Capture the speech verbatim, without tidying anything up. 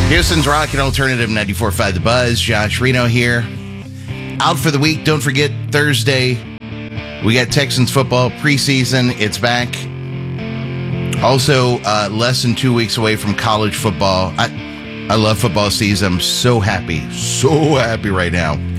Houston's Rock and Alternative ninety-four point five The Buzz. Josh Reno here. Out for the week. Don't forget, Thursday, we got Texans football preseason. It's back. Also, uh, less than two weeks away from college football. I, I love football season. I'm so happy. So happy right now.